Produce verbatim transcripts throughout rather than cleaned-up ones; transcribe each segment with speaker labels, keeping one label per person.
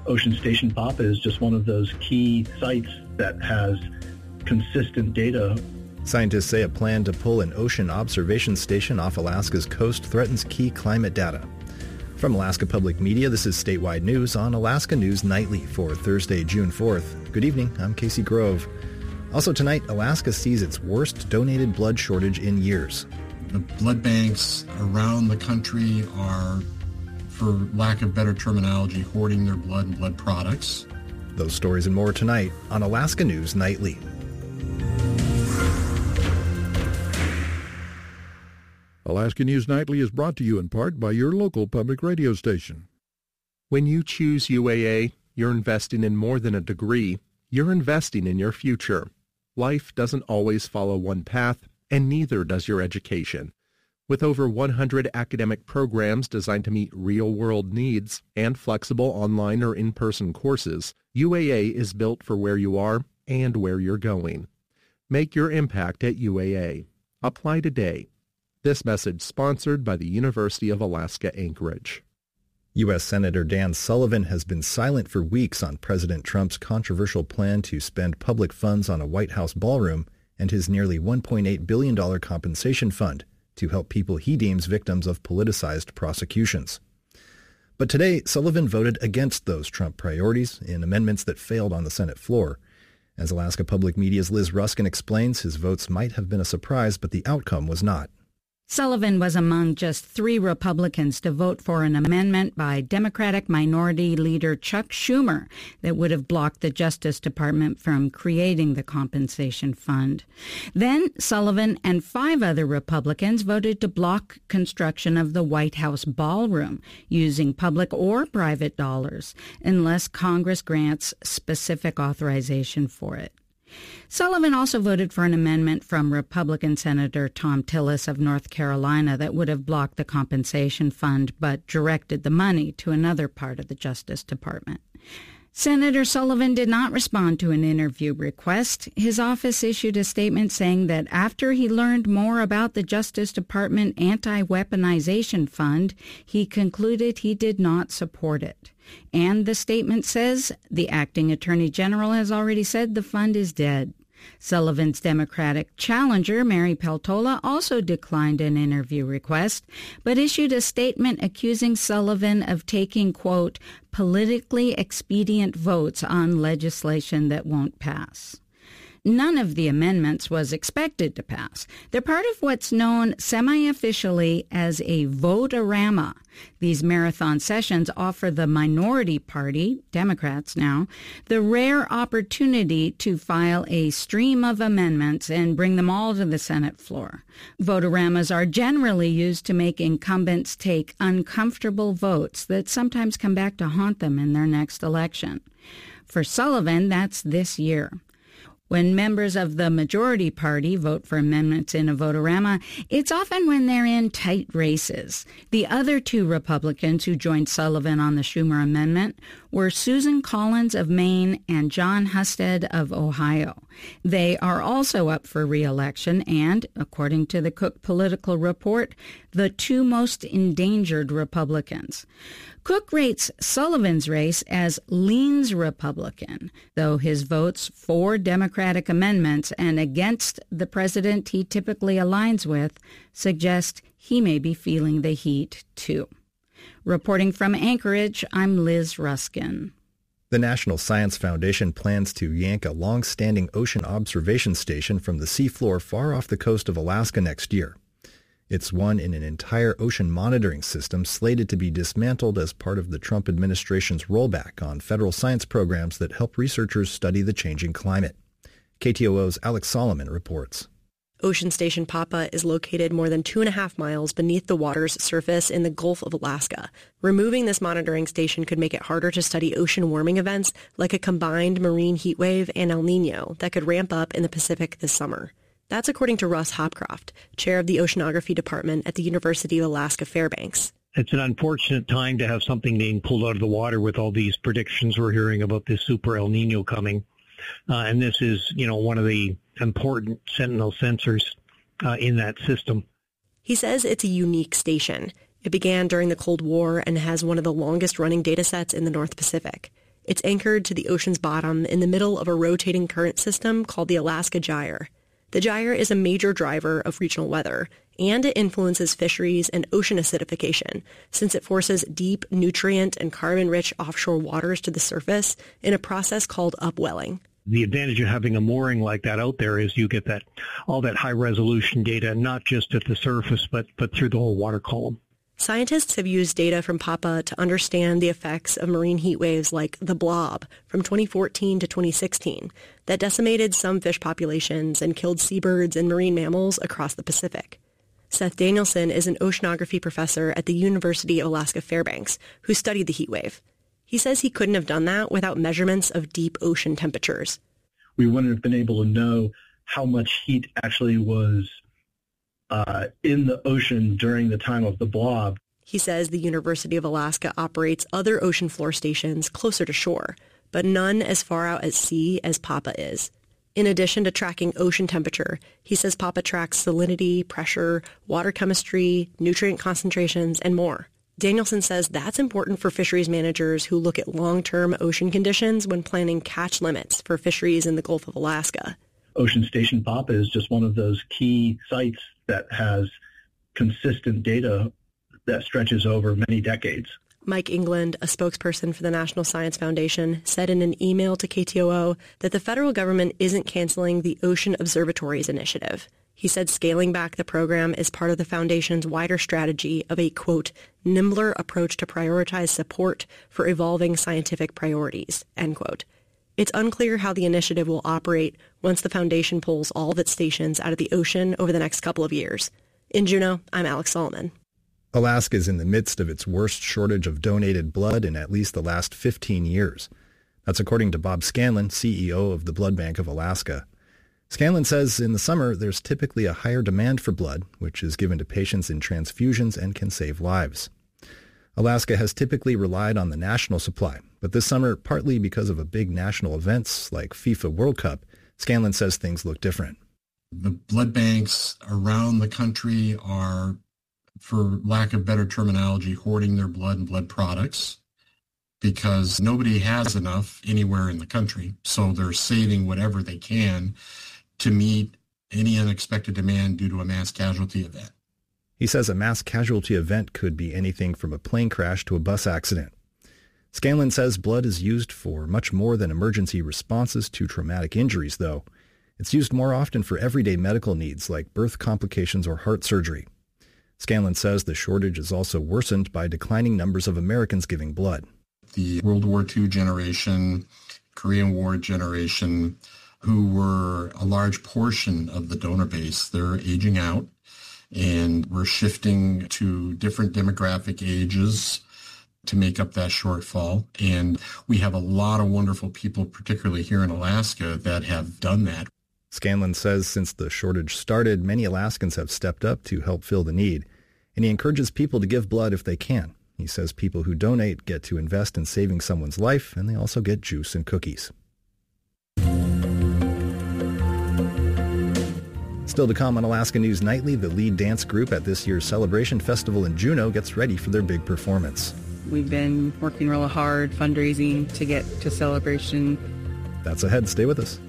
Speaker 1: Ocean Station Papa is just one of those key sites that has consistent data.
Speaker 2: Scientists say a plan to pull an ocean observation station off Alaska's coast threatens key climate data. From Alaska Public Media, this is Statewide News on Alaska News Nightly for Thursday, June fourth. Good evening, I'm Casey Grove. Also tonight, Alaska sees its worst donated blood shortage in years.
Speaker 3: The blood banks around the country are, for lack of better terminology, hoarding their blood and blood products.
Speaker 2: Those stories and more tonight on Alaska News Nightly.
Speaker 4: Alaska News Nightly is brought to you in part by your local public radio station.
Speaker 5: When you choose U A A, you're investing in more than a degree. You're investing in your future. Life doesn't always follow one path, and neither does your education. With over one hundred academic programs designed to meet real-world needs and flexible online or in-person courses, U A A is built for where you are and where you're going. Make your impact at U A A. Apply today. This message sponsored by the University of Alaska Anchorage.
Speaker 2: U S Senator Dan Sullivan has been silent for weeks on President Trump's controversial plan to spend public funds on a White House ballroom and his nearly one point eight billion dollars compensation fund to help people he deems victims of politicized prosecutions. But today, Sullivan voted against those Trump priorities in amendments that failed on the Senate floor. As Alaska Public Media's Liz Ruskin explains, his votes might have been a surprise, but the outcome was not.
Speaker 6: Sullivan was among just three Republicans to vote for an amendment by Democratic Minority Leader Chuck Schumer that would have blocked the Justice Department from creating the compensation fund. Then Sullivan and five other Republicans voted to block construction of the White House ballroom using public or private dollars unless Congress grants specific authorization for it. Sullivan also voted for an amendment from Republican Senator Thom Tillis of North Carolina that would have blocked the compensation fund but directed the money to another part of the Justice Department. Senator Sullivan did not respond to an interview request. His office issued a statement saying that after he learned more about the Justice Department Anti-Weaponization Fund, he concluded he did not support it. And the statement says the acting attorney general has already said the fund is dead. Sullivan's Democratic challenger, Mary Peltola, also declined an interview request, but issued a statement accusing Sullivan of taking, quote, politically expedient votes on legislation that won't pass. None of the amendments was expected to pass. They're part of what's known semi-officially as a vote-a-rama. These marathon sessions offer the minority party, Democrats now, the rare opportunity to file a stream of amendments and bring them all to the Senate floor. Vote-a-ramas are generally used to make incumbents take uncomfortable votes that sometimes come back to haunt them in their next election. For Sullivan, that's this year. When members of the majority party vote for amendments in a vote-a-rama, it's often when they're in tight races. The other two Republicans who joined Sullivan on the Schumer amendment were Susan Collins of Maine and John Husted of Ohio. They are also up for re-election and, according to the Cook Political Report, the two most endangered Republicans. Cook rates Sullivan's race as leans Republican, though his votes for Democratic amendments and against the president he typically aligns with suggest he may be feeling the heat, too. Reporting from Anchorage, I'm Liz Ruskin.
Speaker 2: The National Science Foundation plans to yank a long-standing ocean observation station from the seafloor far off the coast of Alaska next year. It's one in an entire ocean monitoring system slated to be dismantled as part of the Trump administration's rollback on federal science programs that help researchers study the changing climate. K T O O's Alex Solomon reports.
Speaker 7: Ocean Station Papa is located more than two and a half miles beneath the water's surface in the Gulf of Alaska. Removing this monitoring station could make it harder to study ocean warming events like a combined marine heat wave and El Nino that could ramp up in the Pacific this summer. That's according to Russ Hopcroft, chair of the oceanography department at the University of Alaska Fairbanks.
Speaker 8: It's an unfortunate time to have something being pulled out of the water with all these predictions we're hearing about this super El Nino coming. Uh, and this is, you know, one of the important sentinel sensors uh, in that system.
Speaker 7: He says it's a unique station. It began during the Cold War and has one of the longest running data sets in the North Pacific. It's anchored to the ocean's bottom in the middle of a rotating current system called the Alaska Gyre. The gyre is a major driver of regional weather, and it influences fisheries and ocean acidification, since it forces deep, nutrient, and carbon-rich offshore waters to the surface in a process called upwelling.
Speaker 8: The advantage of having a mooring like that out there is you get that all that high-resolution data, not just at the surface, but, but through the whole water column.
Speaker 7: Scientists have used data from PAPA to understand the effects of marine heat waves like the blob from twenty fourteen to twenty sixteen that decimated some fish populations and killed seabirds and marine mammals across the Pacific. Seth Danielson is an oceanography professor at the University of Alaska Fairbanks who studied the heat wave. He says he couldn't have done that without measurements of deep ocean temperatures.
Speaker 1: We wouldn't have been able to know how much heat actually was Uh, in the ocean during the time of the blob.
Speaker 7: He says the University of Alaska operates other ocean floor stations closer to shore, but none as far out at sea as PAPA is. In addition to tracking ocean temperature, he says PAPA tracks salinity, pressure, water chemistry, nutrient concentrations, and more. Danielson says that's important for fisheries managers who look at long-term ocean conditions when planning catch limits for fisheries in the Gulf of Alaska.
Speaker 1: Ocean Station PAPA is just one of those key sites that has consistent data that stretches over many decades.
Speaker 7: Mike England, a spokesperson for the National Science Foundation, said in an email to K T O O that the federal government isn't canceling the Ocean Observatories initiative. He said scaling back the program is part of the foundation's wider strategy of a, quote, nimbler approach to prioritize support for evolving scientific priorities, end quote. It's unclear how the initiative will operate once the foundation pulls all of its stations out of the ocean over the next couple of years. In Juneau, I'm Alex Solomon.
Speaker 2: Alaska is in the midst of its worst shortage of donated blood in at least the last fifteen years. That's according to Bob Scanlon, C E O of the Blood Bank of Alaska. Scanlon says in the summer there's typically a higher demand for blood, which is given to patients in transfusions and can save lives. Alaska has typically relied on the national supply, but this summer, partly because of a big national events like FIFA World Cup, Scanlon says things look different.
Speaker 3: The blood banks around the country are, for lack of better terminology, hoarding their blood and blood products because nobody has enough anywhere in the country. So they're saving whatever they can to meet any unexpected demand due to a mass casualty event.
Speaker 2: He says a mass casualty event could be anything from a plane crash to a bus accident. Scanlon says blood is used for much more than emergency responses to traumatic injuries, though. It's used more often for everyday medical needs like birth complications or heart surgery. Scanlon says the shortage is also worsened by declining numbers of Americans giving blood.
Speaker 3: The World War Two generation, Korean War generation, who were a large portion of the donor base, they're aging out. And we're shifting to different demographic ages to make up that shortfall. And we have a lot of wonderful people, particularly here in Alaska, that have done that.
Speaker 2: Scanlon says since the shortage started, many Alaskans have stepped up to help fill the need. And he encourages people to give blood if they can. He says people who donate get to invest in saving someone's life, and they also get juice and cookies. Still to come on Alaska News Nightly, the lead dance group at this year's Celebration Festival in Juneau gets ready for their big performance.
Speaker 9: We've been working real hard, fundraising to get to Celebration.
Speaker 2: That's ahead. Stay with us.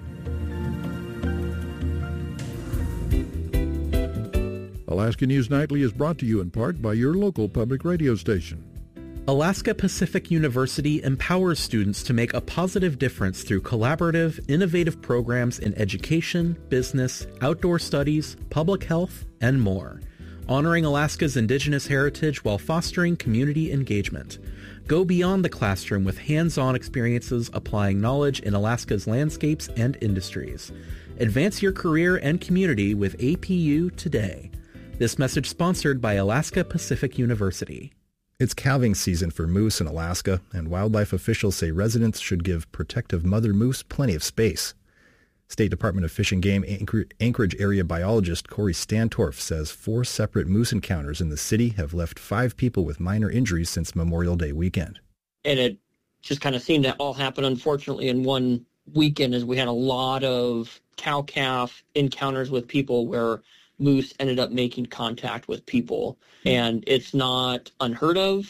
Speaker 4: Alaska News Nightly is brought to you in part by your local public radio station.
Speaker 10: Alaska Pacific University empowers students to make a positive difference through collaborative, innovative programs in education, business, outdoor studies, public health, and more, honoring Alaska's indigenous heritage while fostering community engagement. Go beyond the classroom with hands-on experiences applying knowledge in Alaska's landscapes and industries. Advance your career and community with A P U today. This message sponsored by Alaska Pacific University.
Speaker 2: It's calving season for moose in Alaska, and wildlife officials say residents should give protective mother moose plenty of space. State Department of Fish and Game Anchorage area biologist Corey Stantorf says four separate moose encounters in the city have left five people with minor injuries since Memorial Day weekend.
Speaker 11: And it just kind of seemed to all happen, unfortunately, in one weekend, as we had a lot of cow-calf encounters with people where moose ended up making contact with people. And it's not unheard of,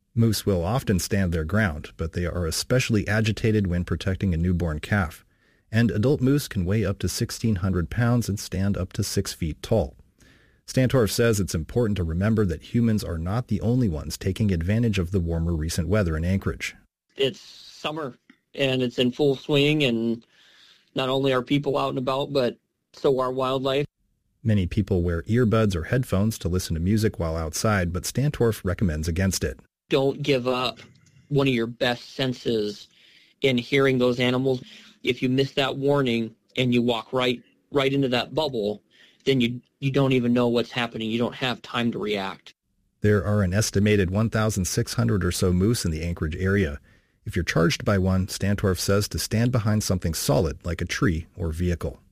Speaker 2: Moose will often stand their ground, but they are especially agitated when protecting a newborn calf. And adult moose can weigh up to sixteen hundred pounds and stand up to six feet tall. Stantorf says it's important to remember that humans are not the only ones taking advantage of the warmer recent weather in Anchorage.
Speaker 11: It's summer, and it's in full swing, and not only are people out and about, but so are wildlife.
Speaker 2: Many people wear earbuds or headphones to listen to music while outside, but Stantorf recommends against it.
Speaker 11: Don't give up one of your best senses in hearing those animals. If you miss that warning and you walk right right into that bubble, then you you don't even know what's happening. You don't have time to react.
Speaker 2: There are an estimated one thousand six hundred or so moose in the Anchorage area. If you're charged by one, Stantorf says to stand behind something solid like a tree or vehicle.